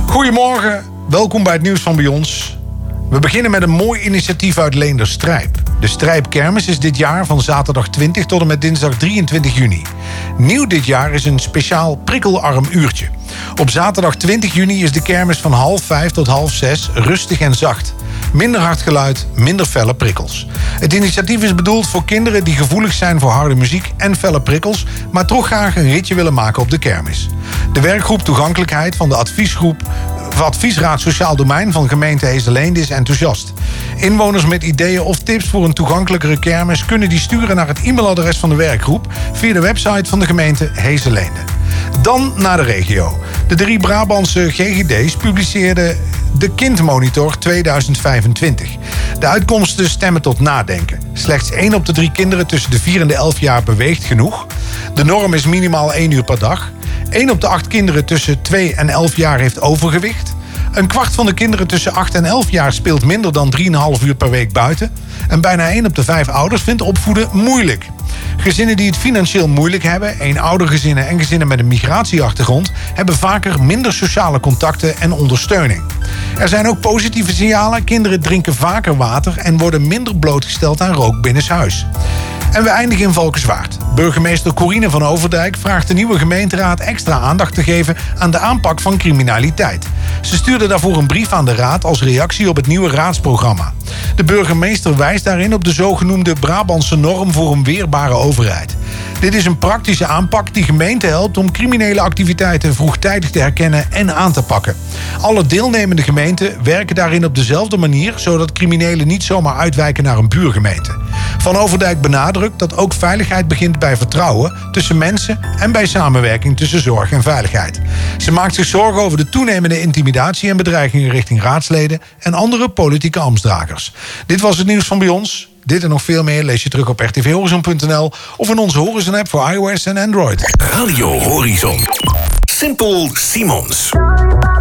Goedemorgen, welkom bij het nieuws van bij ons. We beginnen met een mooi initiatief uit Leender Strijp. De Strijpkermis is dit jaar van zaterdag 20 tot en met dinsdag 23 juni. Nieuw dit jaar is een speciaal prikkelarm uurtje. Op zaterdag 20 juni is de kermis van 4:30 tot 5:30 rustig en zacht. Minder hard geluid, minder felle prikkels. Het initiatief is bedoeld voor kinderen die gevoelig zijn voor harde muziek en felle prikkels, maar toch graag een ritje willen maken op de kermis. De werkgroep Toegankelijkheid van de Adviesraad Sociaal Domein van gemeente Heesselende is enthousiast. Inwoners met ideeën of tips voor een toegankelijkere kermis kunnen die sturen naar het e-mailadres van de werkgroep via de website van de gemeente Heesselende. Dan naar de regio. De 3 Brabantse GGD's publiceerden de Kindmonitor 2025. De uitkomsten stemmen tot nadenken. Slechts 1 op de 3 kinderen tussen de 4 en de 11 jaar beweegt genoeg. De norm is minimaal 1 uur per dag. 1 op de 8 kinderen tussen 2 en 11 jaar heeft overgewicht. Een kwart van de kinderen tussen 8 en 11 jaar speelt minder dan 3,5 uur per week buiten. En bijna 1 op de 5 ouders vindt opvoeden moeilijk. Gezinnen die het financieel moeilijk hebben, eenoudergezinnen en gezinnen met een migratieachtergrond, hebben vaker minder sociale contacten en ondersteuning. Er zijn ook positieve signalen. Kinderen drinken vaker water en worden minder blootgesteld aan rook binnenshuis. En we eindigen in Valkenswaard. Burgemeester Corine van Overdijk vraagt de nieuwe gemeenteraad extra aandacht te geven aan de aanpak van criminaliteit. Ze stuurde daarvoor een brief aan de raad als reactie op het nieuwe raadsprogramma. De burgemeester wijst daarin op de zogenoemde Brabantse norm voor een weerbare overheid. Dit is een praktische aanpak die gemeenten helpt om criminele activiteiten vroegtijdig te herkennen en aan te pakken. Alle deelnemende gemeenten werken daarin op dezelfde manier, zodat criminelen niet zomaar uitwijken naar een buurgemeente. Van Overdijk benadrukt dat ook veiligheid begint bij vertrouwen tussen mensen en bij samenwerking tussen zorg en veiligheid. Ze maakt zich zorgen over de toenemende intimidatie en bedreigingen richting raadsleden en andere politieke ambtsdragers. Dit was het nieuws van bij ons. Dit en nog veel meer lees je terug op rtvhorizon.nl of in onze Horizon-app voor iOS en Android. Radio Horizon. Simpel Simons.